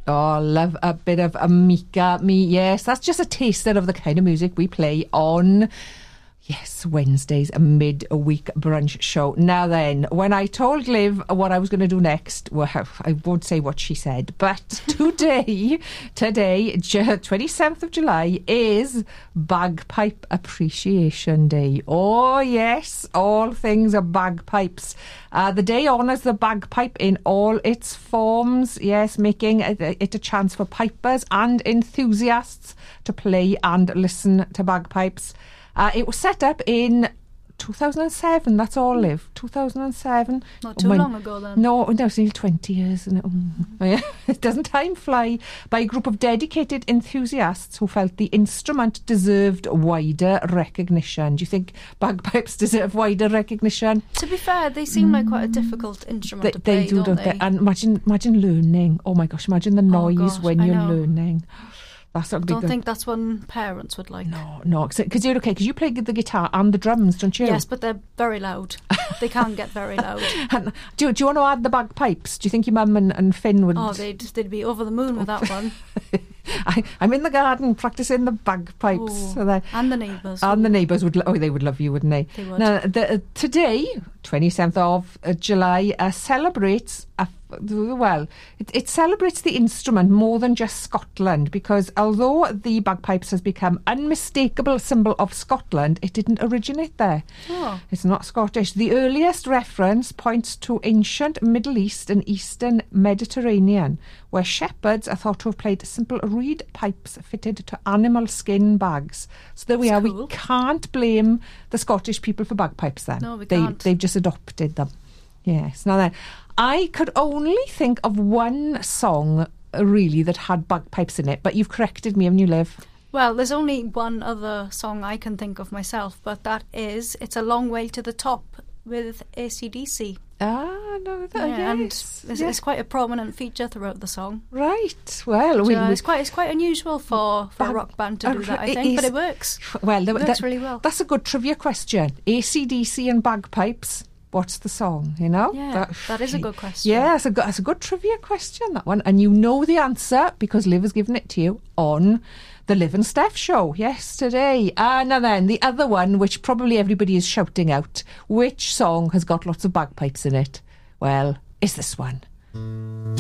Oh, love a bit of Amika Me. Yes, that's just a taster of the kind of music we play on, yes, Wednesdays, a mid-week brunch show. Now then, when I told Liv what I was going to do next, well, I won't say what she said, but today, 27th of July, is Bagpipe Appreciation Day. Oh, yes, all things are bagpipes. The day honours the bagpipe in all its forms, yes, making it a chance for pipers and enthusiasts to play and listen to bagpipes. It was set up in 2007, that's all, Liv. 2007. Not too long ago then. No, it's only 20 years, isn't it? Oh, yeah. Doesn't time fly? By a group of dedicated enthusiasts who felt the instrument deserved wider recognition. Do you think bagpipes deserve wider recognition? To be fair, they seem like quite a difficult instrument to play, don't they? And imagine learning. Oh my gosh, imagine the noise when you're learning. I don't think that's one parents would like. No, because you're okay, because you play the guitar and the drums, don't you? Yes, but they're very loud. They can get very loud. And do you want to add the bagpipes? Do you think your mum and Finn would? Oh, they'd be over the moon with that one. I'm in the garden practicing the bagpipes. So and the neighbours. And the neighbours would. They would love you, wouldn't they? They would. Now, today, 27th of July, celebrates. It celebrates the instrument more than just Scotland, because although the bagpipes has become unmistakable symbol of Scotland, it didn't originate there. Oh. It's not Scottish. The earliest reference points to ancient Middle East and Eastern Mediterranean, where shepherds are thought to have played simple reed pipes fitted to animal skin bags. So there we are. Cool. We can't blame the Scottish people for bagpipes then. No, we can't. They've just adopted them. Yes. Now then, I could only think of one song really that had bagpipes in it, but you've corrected me, haven't you, Liv? Well, there's only one other song I can think of myself, but that is It's a Long Way to the Top with AC/DC. Ah, no, yes. And it's quite a prominent feature throughout the song. Right. Well, it's quite unusual for a rock band to do that, I think, but it works. Well, it works really well. That's a good trivia question. AC/DC and bagpipes. What's the song, you know? Yeah, that is a good question. Yeah, that's a good trivia question, that one. And you know the answer because Liv has given it to you on the Liv and Steph show yesterday. Now then, the other one, which probably everybody is shouting out, which song has got lots of bagpipes in it? Well, it's this one.